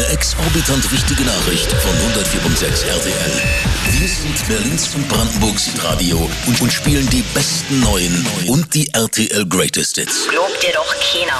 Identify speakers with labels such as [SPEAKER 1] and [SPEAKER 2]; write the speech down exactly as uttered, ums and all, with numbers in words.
[SPEAKER 1] Eine exorbitant wichtige Nachricht von hundertvier Komma sechs R T L. Wir sind Berlins und Brandenburgs Radio und, und spielen die besten neuen und die R T L Greatest Hits.
[SPEAKER 2] Glaubt dir doch keiner.